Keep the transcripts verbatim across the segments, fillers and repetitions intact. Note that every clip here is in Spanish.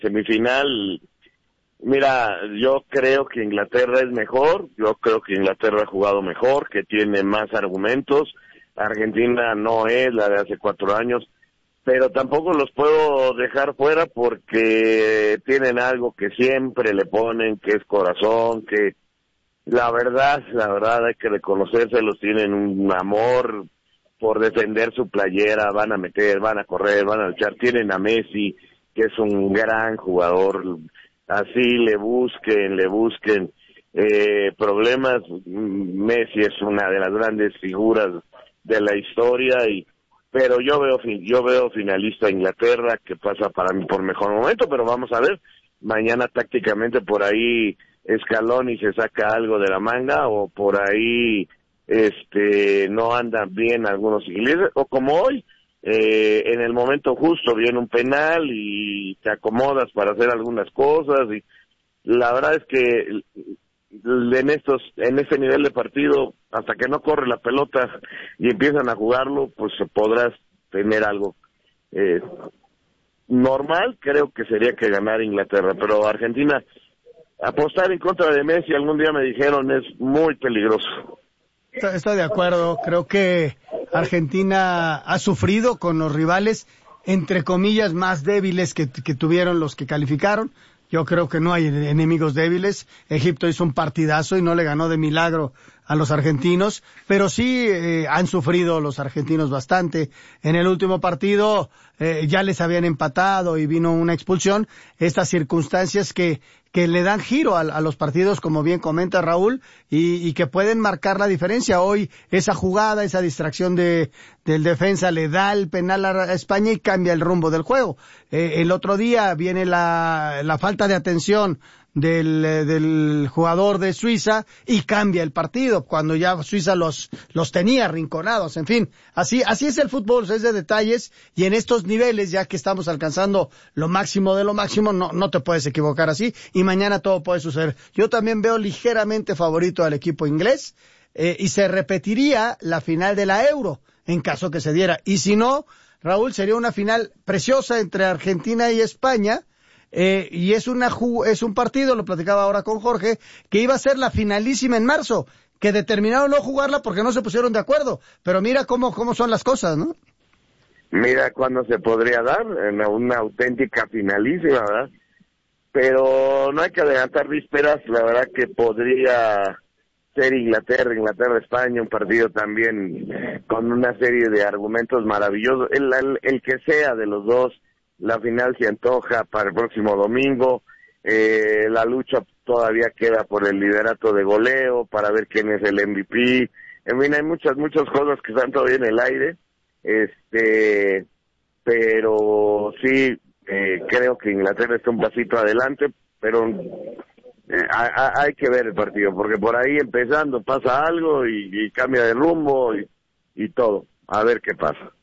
semifinal, mira, yo creo que Inglaterra es mejor, yo creo que Inglaterra ha jugado mejor, que tiene más argumentos. Argentina no es la de hace cuatro años, pero tampoco los puedo dejar fuera porque tienen algo que siempre le ponen, que es corazón, que la verdad, la verdad hay que reconocérselos, tienen un amor por defender su playera, van a meter, van a correr, van a luchar, tienen a Messi, que es un gran jugador, así le busquen, le busquen eh, problemas. Messi es una de las grandes figuras de la historia, y pero yo veo yo veo finalista a Inglaterra, que pasa para mí por mejor momento, pero vamos a ver, mañana tácticamente por ahí Scaloni se saca algo de la manga, o por ahí este no andan bien algunos ingleses, o como hoy, eh, en el momento justo viene un penal y te acomodas para hacer algunas cosas, y la verdad es que en estos en este nivel de partido, hasta que no corre la pelota y empiezan a jugarlo, pues podrás tener algo eh, normal. Creo que sería que ganar Inglaterra, pero Argentina, apostar en contra de Messi, algún día me dijeron, es muy peligroso. Estoy de acuerdo, creo que Argentina ha sufrido con los rivales, entre comillas, más débiles que, que tuvieron los que calificaron. Yo creo que no hay enemigos débiles. Egipto hizo un partidazo y no le ganó de milagro a los argentinos, pero sí eh, han sufrido los argentinos bastante. En el último partido eh, ya les habían empatado y vino una expulsión. Estas circunstancias que que le dan giro a, a los partidos, como bien comenta Raúl, y, y que pueden marcar la diferencia. Hoy esa jugada, esa distracción de del defensa le da el penal a España y cambia el rumbo del juego. Eh, el otro día viene la, la falta de atención del, del jugador de Suiza y cambia el partido cuando ya Suiza los los tenía arrinconados. En fin, así así es el fútbol, es de detalles, y en estos niveles, ya que estamos alcanzando lo máximo de lo máximo, no no te puedes equivocar así, y mañana todo puede suceder. Yo también veo ligeramente favorito al equipo inglés, eh, y se repetiría la final de la Euro en caso que se diera, y si no, Raúl, sería una final preciosa entre Argentina y España. Eh, y es una ju- es un partido, lo platicaba ahora con Jorge, que iba a ser la finalísima en marzo, que determinaron no jugarla porque no se pusieron de acuerdo, pero mira cómo cómo son las cosas, ¿no? Mira cuándo se podría dar, en una auténtica finalísima, ¿verdad? Pero no hay que adelantar vísperas, la verdad que podría ser Inglaterra, Inglaterra-España, un partido también con una serie de argumentos maravillosos, el, el, el que sea de los dos. La final se antoja para el próximo domingo, eh, la lucha todavía queda por el liderato de goleo, para ver quién es el M V P, en fin, hay muchas, muchas cosas que están todavía en el aire, este, pero sí, eh, creo que Inglaterra está un pasito adelante, pero eh, a, a, hay que ver el partido, porque por ahí empezando pasa algo y, y cambia de rumbo y, y todo, a ver qué pasa.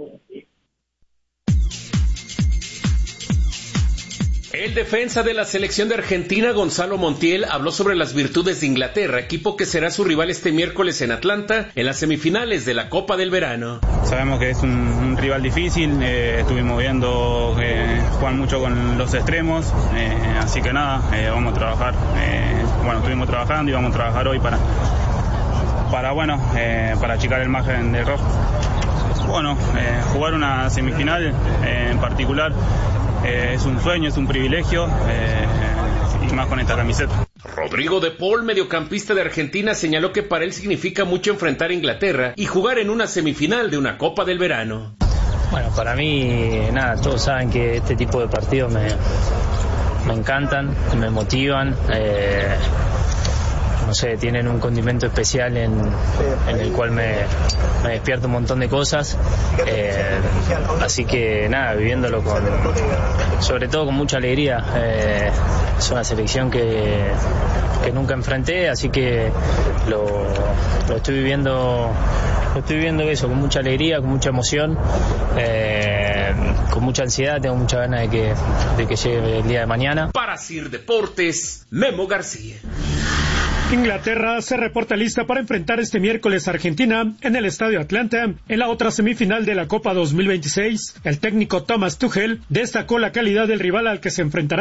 El defensa de la selección de Argentina, Gonzalo Montiel, habló sobre las virtudes de Inglaterra, equipo que será su rival este miércoles en Atlanta, en las semifinales de la Copa del Verano. Sabemos que es un, un rival difícil, eh, estuvimos viendo que juegan mucho con los extremos, eh, así que nada, eh, vamos a trabajar, eh, bueno, estuvimos trabajando y vamos a trabajar hoy para, para bueno, eh, para achicar el margen de error. Bueno, eh, jugar una semifinal eh, en particular, Eh, es un sueño, es un privilegio, eh, y más con esta camiseta. Rodrigo de Paul, mediocampista de Argentina, señaló que para él significa mucho enfrentar a Inglaterra y jugar en una semifinal de una Copa del Verano. Bueno, para mí, nada, todos saben que este tipo de partidos me, me encantan, me motivan, eh, no sé, tienen un condimento especial en, en el cual me, me despierta un montón de cosas, eh, así que nada, viviéndolo con, sobre todo con mucha alegría. Eh, es una selección que, que nunca enfrenté, así que lo, lo estoy viviendo, lo estoy viviendo eso, con mucha alegría, con mucha emoción, eh, con mucha ansiedad, tengo mucha ganas de que, de que llegue el día de mañana. Para Sir Deportes, Memo García. Inglaterra se reporta lista para enfrentar este miércoles a Argentina en el Estadio Atlanta en la otra semifinal de la Copa dos mil veintiséis. El técnico Thomas Tuchel destacó la calidad del rival al que se enfrentará